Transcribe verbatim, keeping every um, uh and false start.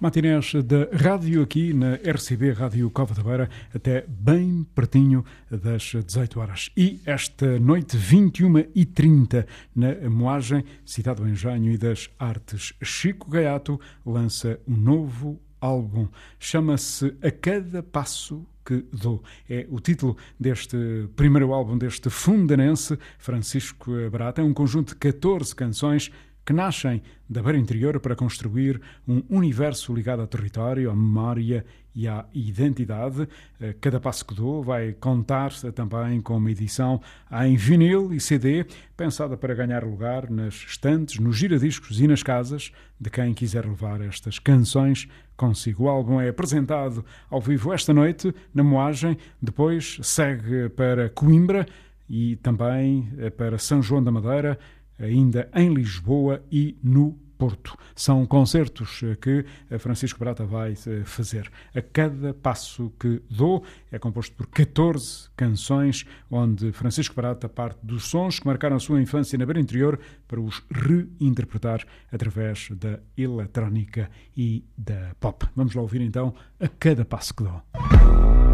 Matinés da rádio aqui na R C B Rádio Cova da Beira até bem pertinho das dezoito horas. E esta noite, vinte e uma e trinta, na Moagem, Cidade do Engenho e das Artes, Chico Gaiato lança um novo álbum. Chama-se A Cada Passo que Dou. É o título deste primeiro álbum deste fundanense, Francisco Barata. É um conjunto de catorze canções que nascem da Beira Interior para construir um universo ligado ao território, à memória e à identidade. Cada Passo que Dou vai contar também com uma edição em vinil e C D, pensada para ganhar lugar nas estantes, nos giradiscos e nas casas de quem quiser levar estas canções consigo. O álbum é apresentado ao vivo esta noite na Moagem, depois segue para Coimbra e também para São João da Madeira, ainda em Lisboa e no Porto. São concertos que Francisco Barata vai fazer. A Cada Passo que Dou é composto por catorze canções, onde Francisco Barata parte dos sons que marcaram a sua infância na Beira Interior para os reinterpretar através da eletrónica e da pop. Vamos lá ouvir então A Cada Passo que Dou.